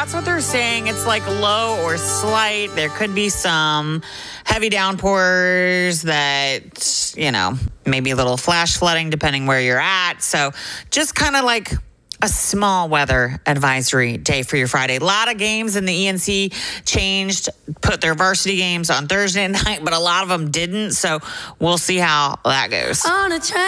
that's what they're saying. It's like low or slight. There could be some heavy downpours that, maybe a little flash flooding depending where you're at. So just kind of like a small weather advisory day for your Friday. A lot of games in the ENC put their varsity games on Thursday night, but a lot of them didn't. So we'll see how that goes.